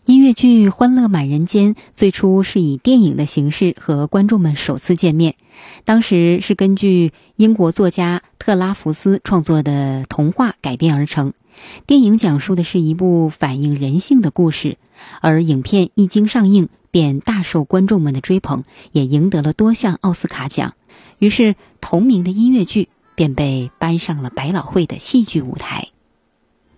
音乐剧《欢乐满人间》最初是以电影的形式和观众们首次见面，当时是根据英国作家特拉福斯创作的童话改编而成。电影讲述的是一部反映人性的故事，而影片一经上映便大受观众们的追捧，也赢得了多项奥斯卡奖。于是同名的音乐剧便被搬上了百老汇的戏剧舞台。